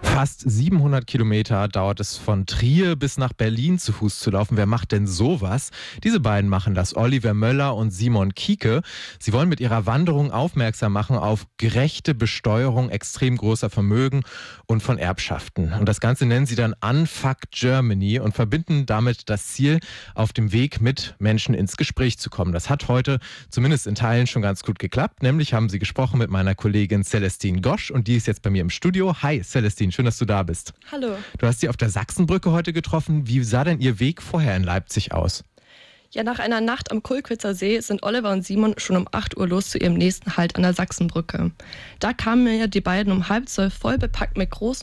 Fast 700 Kilometer dauert es von Trier bis nach Berlin zu Fuß zu laufen. Wer macht denn sowas? Diese beiden machen das, Oliver Möller und Simon Kieke. Sie wollen mit ihrer Wanderung aufmerksam machen auf gerechte Besteuerung extrem großer Vermögen und von Erbschaften. Und das Ganze nennen sie dann Unfuck Germany und verbinden damit das Ziel, auf dem Weg mit Menschen ins Gespräch zu kommen. Das hat heute zumindest in Teilen schon ganz gut geklappt. Nämlich haben sie gesprochen mit meiner Kollegin Celestine Gosch und die ist jetzt bei mir im Studio. Hi Celestine, schön, dass du da bist. Hallo. Du hast sie auf der Sachsenbrücke heute getroffen. Wie sah denn ihr Weg vorher in Leipzig aus? Ja, nach einer Nacht am Kulkwitzer See sind Oliver und Simon schon um 8 Uhr los zu ihrem nächsten Halt an der Sachsenbrücke. Da kamen mir die beiden um 11:30 voll bepackt mit großen